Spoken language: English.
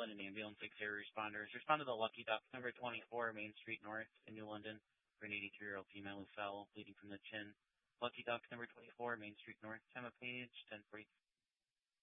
London Ambulance Care responders. Respond to the Lucky Duck, number 24, Main Street North in New London, for an 82-year-old female who fell, bleeding from the chin. Lucky Duck, number 24, Main Street North, time of page 10:43.